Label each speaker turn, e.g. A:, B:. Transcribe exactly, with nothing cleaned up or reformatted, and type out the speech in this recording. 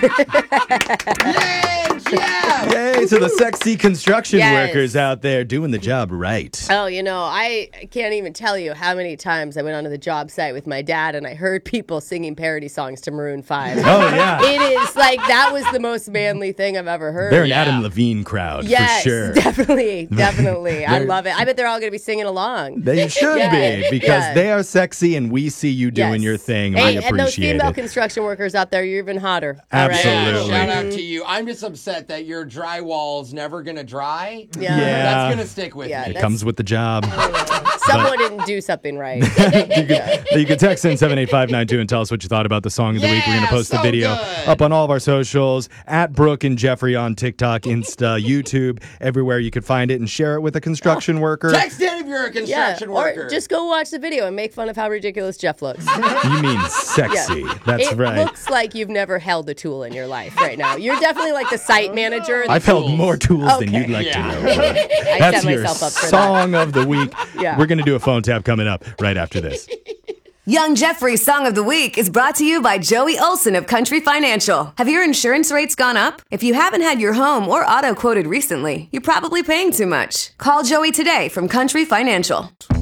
A: Yay, Jeff!
B: Yay to the sexy construction
C: Yes.
B: workers out there doing the job right.
C: Oh, you know, I can't even tell you how many times I went onto the job site with my dad and I heard people singing parody songs to Maroon five.
B: Oh, yeah.
C: It is like, that was the most manly thing I've ever heard.
B: They're an Adam Levine crowd,
C: Yes,
B: for sure.
C: definitely, definitely. I
B: They're-
C: love it. I bet they're all going to be singing along.
B: They should
C: Yeah,
B: be, because
C: yeah.
B: they are sexy and we see you doing
C: Yes.
B: your thing.
C: Hey,
B: we
C: and those
B: appreciate
C: female
B: it.
C: construction workers out there, you're even hotter. All right?
B: Absolutely.
A: Yeah, shout out to you. I'm just upset that your drywall's never gonna dry.
C: Yeah.
B: Yeah.
A: That's gonna stick with
C: Yeah,
A: me.
B: It
C: that's-
B: comes with the job.
C: Someone didn't do something right.
B: you, can, you can text in seven eight five nine two and tell us what you thought about the song of the week. We're going to
A: Yeah,
B: post the
A: so
B: video
A: good.
B: up on all of our socials, at Brooke and Jeffrey on TikTok, Insta, YouTube, everywhere you could find it, and share it with a construction worker.
A: Text in if you're a
C: Yeah,
A: construction worker.
C: or just go watch the video and make fun of how ridiculous Jeff looks.
B: You mean sexy.
C: Yeah.
B: That's
C: it
B: right.
C: looks like you've never held a tool in your life right now. You're definitely like the site manager.
B: I've held more tools than
C: Okay.
B: you'd like
A: Yeah.
B: to know. Brooke.
C: I
B: That's
C: set
B: your
C: myself up for
B: song of the week.
C: Yeah.
B: We're going to do a phone tap coming up right after this.
D: Young Jeffrey's Song of the Week is brought to you by Joey Olson of Country Financial. Have your insurance rates gone up? If you haven't had your home or auto quoted recently, you're probably paying too much. Call Joey today from Country Financial.